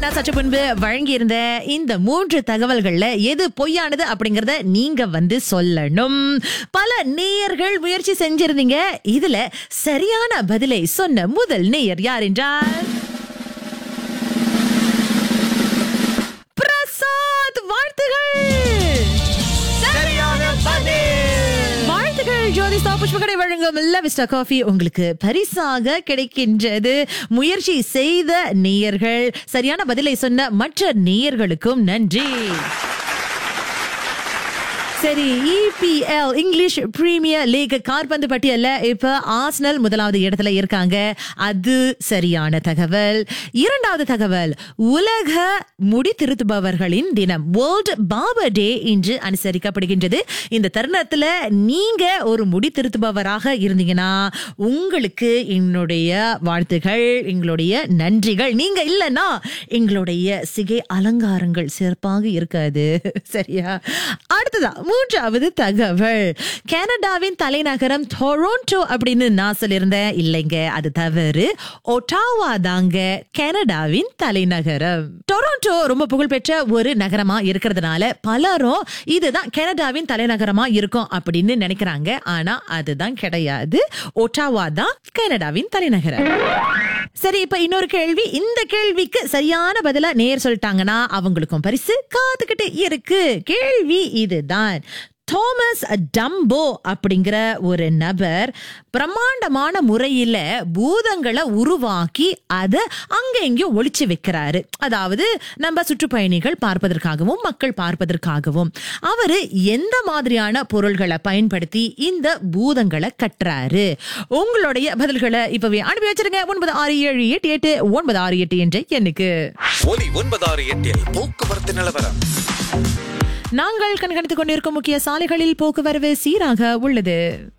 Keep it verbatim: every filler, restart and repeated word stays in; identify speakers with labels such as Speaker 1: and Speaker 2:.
Speaker 1: நான் சற்று முன்பு வழங்கியிருந்த இந்த மூன்று தகவல்கள்ல எது பொய்யானது அப்படிங்கறத நீங்க வந்து சொல்லணும். பல நேயர்கள் முயற்சி செஞ்சிருந்தீங்க. இதுல சரியான பதிலை சொன்ன முதல் நேயர் யார் என்றால் பிரசாத். வாழ்த்துகள். வாழ்த்துகள். ஜோதி புஷ்பகடை வழங்கும் லவிஸ்டா காஃபி உங்களுக்கு பரிசாக கிடைக்கின்றது. முயற்சி செய்த நேயர்கள், சரியான பதிலை சொன்ன மற்ற நேயர்களுக்கும் நன்றி. சரி, இ P L English premier league கால்பந்து பட்டியல்ல இப்ப ஆர்சனல் முதலாவது இடத்துல இருக்காங்க. அது சரியான தகவல். இரண்டாவது தகவல், உலக முடி திருத்துபவர்களின் தினம், வேர்ல்ட் பார்பர் டே இன்று அனுசரிக்கப்படுகின்றது. இந்த தருணத்துல நீங்க ஒரு முடி திருத்துபவராக இருந்தீங்கன்னா உங்களுக்கு என்னுடைய வாழ்த்துகள், எங்களுடைய நன்றிகள். நீங்க இல்லைன்னா எங்களுடைய சிகை அலங்காரங்கள் சிறப்பாக இருக்காது. சரியா? அடுத்ததா மூன்றாவது தகவல், கனடாவின் தலைநகரம் டொரண்டோ அப்படின்னு நான் சொல்லியிருந்தேன். இல்லைங்க, அது தவறு. ஒட்டாவா தாங்க கனடாவின் தலைநகரம். டொரண்டோ ரொம்ப புகழ்பெற்ற ஒரு நகரமா இருக்கிறதுனால பலரும் இதுதான் கனடாவின் தலைநகரமா இருக்கும் அப்படின்னு நினைக்கிறாங்க. ஆனா அதுதான் கிடையாது. ஒட்டாவா தான் கனடாவின் தலைநகரம். சரி, இப்ப இன்னொரு கேள்வி. இந்த கேள்விக்கு சரியான பதிலா நேர் சொல்லிட்டாங்கன்னா அவங்களுக்கும் பரிசு காத்துக்கிட்டு இருக்கு. கேள்வி இதுதான், தாமஸ் டம்போ அப்படிங்கிற ஒரு நபர் பிரம்மாண்டமான முறையில பூதங்களை உருவாக்கி அதை அங்க எங்கேயும் ஒளிச்சு வைக்கிறாரு. அதாவது நம்ம சுற்றுப்பயணிகள் பார்ப்பதற்காகவும் மக்கள் பார்ப்பதற்காகவும். அவரு எந்த மாதிரியான பொருள்களை பயன்படுத்தி இந்த பூதங்களை கட்டுறாரு? உங்களுடைய பதில்களை இப்பவே அனுப்பி வச்சிருங்க. ஒன்பது ஆறு ஏழு எட்டு எட்டு ஒன்பது ஆறு எட்டு என்ற எண்ணுக்கு.
Speaker 2: ஒலி ஒன்பது ஆறு எட்டில் போக்குவரத்து நிலவரம்.
Speaker 1: நாங்கள் கண்காணித்துக் கொண்டிருக்கும் முக்கிய சாலைகளில் போக்குவரவு சீராக உள்ளது.